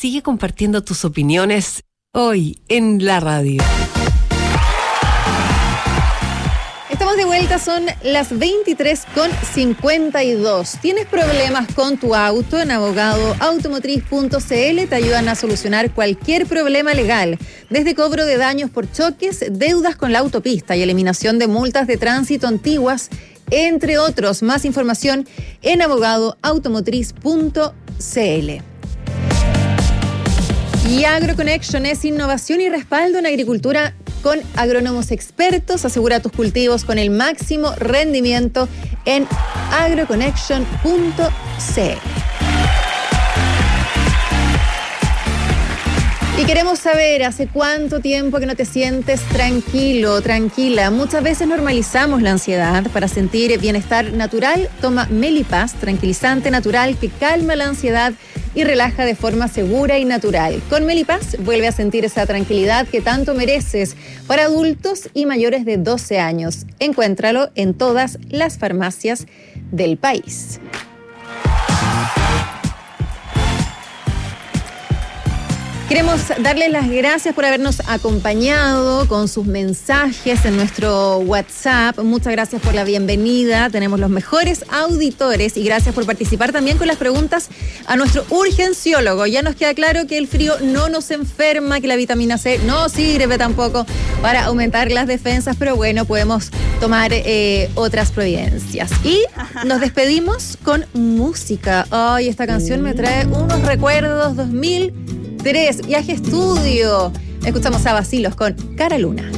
sigue compartiendo tus opiniones hoy en la radio. Estamos de vuelta, son las 23:52. ¿Tienes problemas con tu auto? En abogadoautomotriz.cl te ayudan a solucionar cualquier problema legal, desde cobro de daños por choques, deudas con la autopista y eliminación de multas de tránsito antiguas, entre otros. Más información en abogadoautomotriz.cl. Y AgroConnection es innovación y respaldo en agricultura con agrónomos expertos. Asegura tus cultivos con el máximo rendimiento en agroconnection.cl. Y queremos saber, ¿hace cuánto tiempo que no te sientes tranquilo, tranquila? Muchas veces normalizamos la ansiedad. Para sentir bienestar natural, toma Melipaz, tranquilizante natural que calma la ansiedad y relaja de forma segura y natural. Con Melipaz vuelve a sentir esa tranquilidad que tanto mereces, para adultos y mayores de 12 años. Encuéntralo en todas las farmacias del país. Queremos darles las gracias por habernos acompañado con sus mensajes en nuestro WhatsApp. Muchas gracias por la bienvenida. Tenemos los mejores auditores y gracias por participar también con las preguntas a nuestro urgenciólogo. Ya nos queda claro que el frío no nos enferma, que la vitamina C no sirve tampoco para aumentar las defensas, pero bueno, podemos tomar otras providencias. Y nos despedimos con música. Ay, esta canción me trae unos recuerdos 2003, Viaje Estudio. Escuchamos a Bacilos con Cara Luna.